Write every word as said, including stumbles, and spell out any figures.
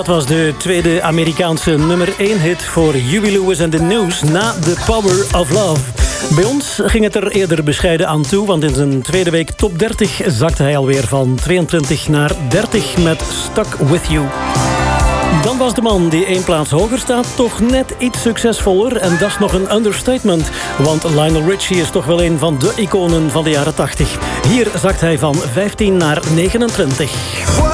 Dat was de tweede Amerikaanse nummer één hit voor Huey Lewis en The News na The Power of Love. Bij ons ging het er eerder bescheiden aan toe, want in zijn tweede week top dertig zakte hij alweer van tweeëntwintig naar dertig met Stuck With You. Dan was de man die één plaats hoger staat toch net iets succesvoller. En dat is nog een understatement. Want Lionel Richie is toch wel een van de iconen van de jaren tachtig. Hier zakt hij van vijftien naar negenentwintig.